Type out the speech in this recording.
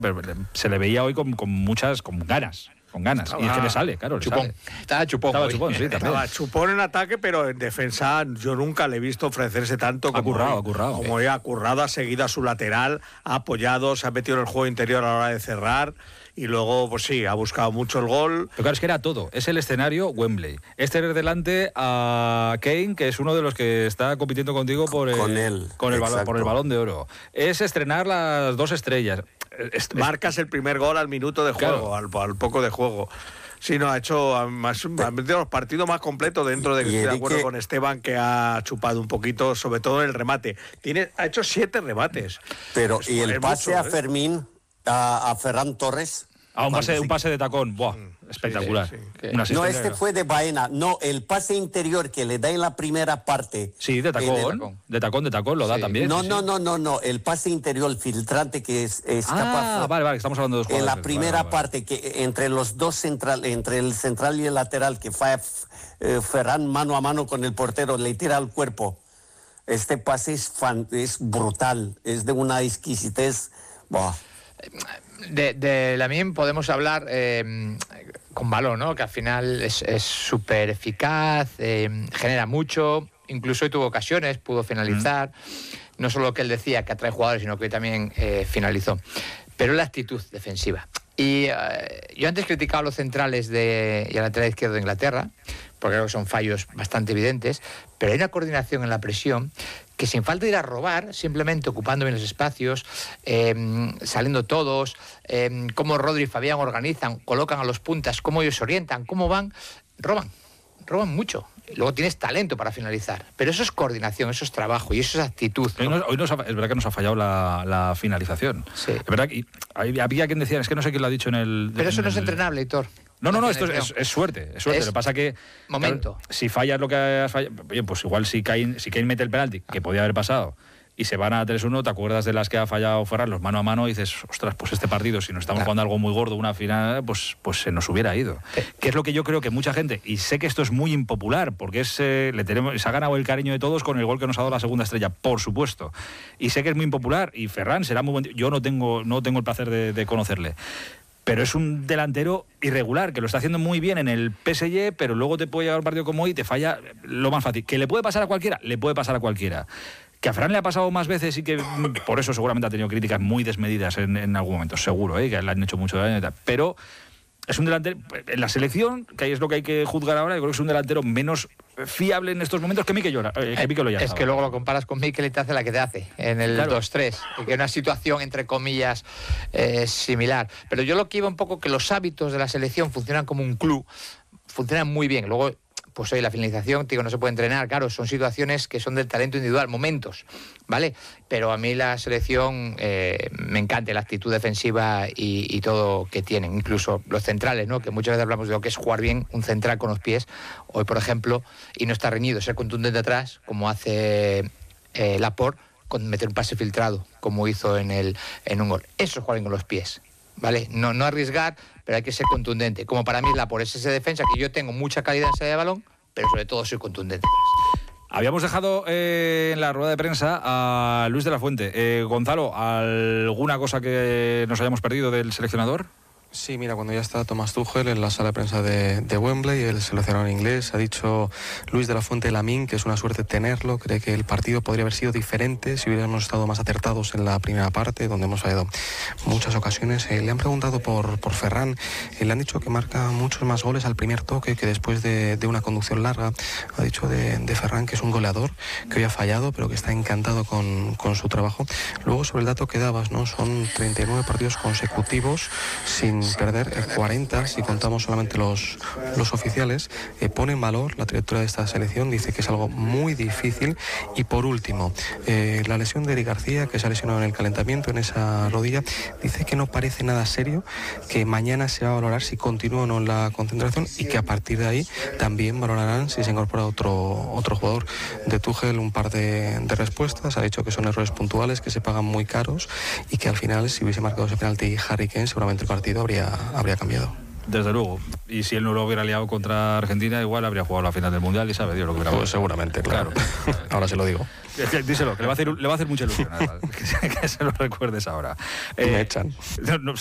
se le veía hoy con ganas. Con ganas. Y es que le sale, claro. Chupón. Estaba chupón. Estaba chupón, sí, también. Estaba chupón en ataque, pero en defensa yo nunca le he visto ofrecerse tanto como ha currado. Como ha currado, ha seguido a su lateral, ha apoyado, se ha metido en el juego interior a la hora de cerrar. Y luego, pues sí, ha buscado mucho el gol. Pero claro, es que era todo. Es el escenario Wembley. Es tener delante a Kane, que es uno de los que está compitiendo contigo por el Balón de Oro. Es estrenar las 2 estrellas. Marcas el primer gol al minuto de juego, claro. al poco de juego. Sí, no, ha metido los partidos más completos dentro de que estoy de acuerdo con Esteban, que ha chupado un poquito, sobre todo en el remate. Ha hecho 7 remates. Pero, ¿y el pase a Fermín, a Ferran Torres? Un pase de tacón, ¡buah! Espectacular. Sí. No, este fue de Baena. No, el pase interior que le da en la primera parte. Sí, de tacón. De tacón lo da también. No. El pase interior, el filtrante que es capaz. Vale, estamos hablando de 2 jugadores. En la primera parte, que entre los dos entre el central y el lateral, que fue Ferran mano a mano con el portero, le tira al cuerpo. Este pase es brutal, es de una exquisitez. Buah. De Lamine podemos hablar con balón, ¿no? Que al final es súper eficaz, genera mucho, incluso hoy tuvo ocasiones, pudo finalizar. No solo lo que él decía, que atrae jugadores, sino que hoy también finalizó. Pero la actitud defensiva. Y yo antes criticaba a los centrales y al lateral izquierdo de Inglaterra, porque creo que son fallos bastante evidentes, pero hay una coordinación en la presión que sin falta de ir a robar, simplemente ocupando bien los espacios, saliendo todos, cómo Rodri y Fabián organizan, colocan a los puntas, cómo ellos se orientan, cómo van, roban mucho. Luego tienes talento para finalizar, pero eso es coordinación, eso es trabajo y eso es actitud, ¿no? Hoy es verdad que nos ha fallado la finalización. Sí. Es verdad que había quien decía, es que no sé quién lo ha dicho en el... Pero eso no es entrenable, Hitor. No, esto es suerte. Lo que pasa que... Momento. Claro, si fallas lo que has fallado... Bien, pues igual si Kane mete el penalti, que podía haber pasado, y se van a 3-1, te acuerdas de las que ha fallado Ferran, los mano a mano, y dices, ostras, pues este partido, si no estamos jugando algo muy gordo, una final, pues se nos hubiera ido. Que es lo que yo creo que mucha gente, y sé que esto es muy impopular, porque se ha ganado el cariño de todos con el gol que nos ha dado la segunda estrella, por supuesto. Y sé que es muy impopular, y Ferran será muy buen... Yo no tengo el placer de conocerle. Pero es un delantero irregular, que lo está haciendo muy bien en el PSG, pero luego te puede llevar un partido como hoy y te falla lo más fácil. ¿Que le puede pasar a cualquiera? Le puede pasar a cualquiera. Que a Fran le ha pasado más veces y que por eso seguramente ha tenido críticas muy desmedidas en algún momento, seguro, que le han hecho mucho daño y tal. Pero es un delantero, en la selección, que ahí es lo que hay que juzgar ahora, yo creo que es un delantero menos fiable en estos momentos que Mikel Oyarzabal. Es que luego lo comparas con Mikel y te hace la que te hace en el 2-3, que es una situación entre comillas similar. Pero yo lo que iba un poco que los hábitos de la selección funcionan como un club, funcionan muy bien. Luego, pues hoy la finalización, no se puede entrenar, claro, son situaciones que son del talento individual, momentos, ¿vale? Pero a mí la selección me encanta la actitud defensiva y todo que tienen, incluso los centrales, ¿no? Que muchas veces hablamos de lo que es jugar bien un central con los pies. Hoy, por ejemplo, y no está reñido, ser contundente atrás, como hace Laporte, con meter un pase filtrado, como hizo en un gol. Eso es jugar bien con los pies, ¿vale? No arriesgar, pero hay que ser contundente. Como para mí Laporte es esa defensa que yo tengo mucha calidad en salida de balón, pero sobre todo soy contundente. Habíamos dejado en la rueda de prensa a Luis de la Fuente. Gonzalo, ¿alguna cosa que nos hayamos perdido del seleccionador? Sí, mira, cuando ya está Thomas Tuchel en la sala de prensa de Wembley, el seleccionador inglés, ha dicho Luis de la Fuente Lamine que es una suerte tenerlo, cree que el partido podría haber sido diferente si hubiéramos estado más acertados en la primera parte, donde hemos fallado muchas ocasiones. Le han preguntado por Ferran, le han dicho que marca muchos más goles al primer toque que después de una conducción larga. Ha dicho de Ferran que es un goleador, que hoy ha fallado, pero que está encantado con su trabajo. Luego, sobre el dato que dabas, ¿no? Son 39 partidos consecutivos sin perder, 40 si contamos solamente los oficiales. Pone en valor la trayectoria de esta selección, dice que es algo muy difícil. Y por último, la lesión de Eric García, que se ha lesionado en el calentamiento en esa rodilla, dice que no parece nada serio, que mañana se va a valorar si continúa o no en la concentración y que a partir de ahí también valorarán si se incorpora otro jugador. De Tuchel un par de respuestas, ha dicho que son errores puntuales que se pagan muy caros y que al final, si hubiese marcado ese penalti Harry Kane, seguramente el partido habría cambiado. Desde luego. Y si él no lo hubiera liado contra Argentina, igual habría jugado la final del Mundial y sabe Dios lo que hubiera. Pues seguramente, claro. Ahora se lo digo. Díselo, que le va a hacer mucha ilusión. Que se lo recuerdes ahora. Me echan. No,